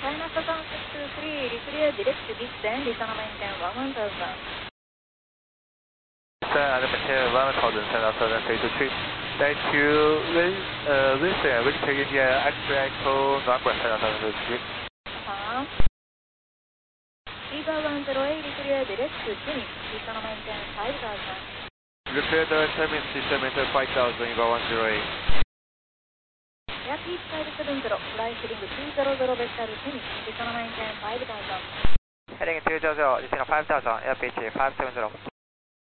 China Southern 623, reclear direct to Bixen, Lisa maintain 1000. And maintain 1000, send out southern 323. Thank you, Winston, Victor India, X-ray Echo, November, send out southern 323. Viva 108, reclear direct to Tunis, Lisa maintain 5000. Repair the terminus, Lisa maintain 5000, Viva 108. Rapid 570, fly heading 200 vector Tunis, Lisa maintain 5000. Heading 200, descend 5000, air pitch 570.